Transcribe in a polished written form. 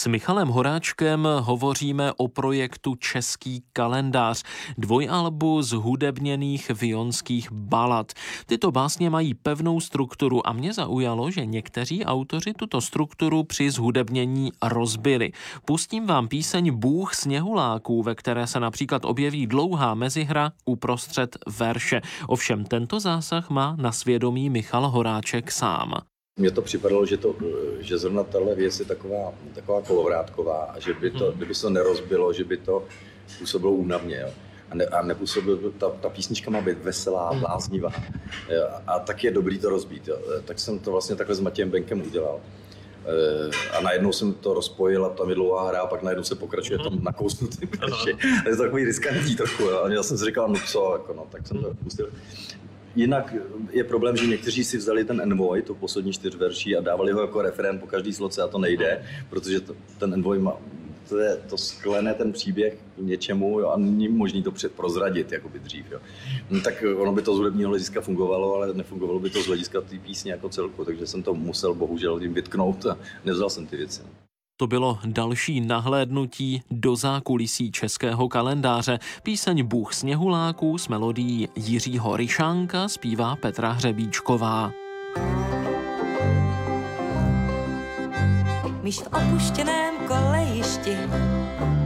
S Michalem Horáčkem hovoříme o projektu Český kalendář, dvojalbu zhudebněných vyonských balad. Tyto básně mají pevnou strukturu a mě zaujalo, že někteří autoři tuto strukturu při zhudebnění rozbili. Pustím vám píseň Bůh sněhuláků, ve které se například objeví dlouhá mezihra uprostřed verše. Ovšem tento zásah má na svědomí Michal Horáček sám. Mně to připadalo, že zrovna tahle věc je taková kolovrátková a že by to, kdyby se to nerozbilo, že by to působilo únavně. Jo. A nepůsobilo, ta písnička má být veselá, bláznivá a tak je dobrý to rozbít. Jo. Tak jsem to vlastně takhle s Matějem Benkem udělal. A najednou jsem to rozpojil a tam je dlouhá hra a pak najednou se pokračuje tam nakousnutý verši. Je to takový riskantní trochu. Jo. A já jsem si říkal, no co, jako no, tak jsem to pustil. Jinak je problém, že někteří si vzali ten envoj, to poslední 4 verší a dávali ho jako refrén po každý sloce a to nejde, protože ten envoj má, to sklene ten příběh něčemu, jo, a není možný to prozradit, jako by dřív. Jo. No, tak ono by to z hudebního hlediska fungovalo, ale nefungovalo by to z hlediska té písně jako celku, takže jsem to musel bohužel jim vytknout a nevzal jsem ty věci. To bylo další nahlédnutí do zákulisí Českého kalendáře. Píseň Bůh sněhuláků s melodií Jiřího Ryšánka zpívá Petra Hřebíčková. Myš v opuštěném kolejišti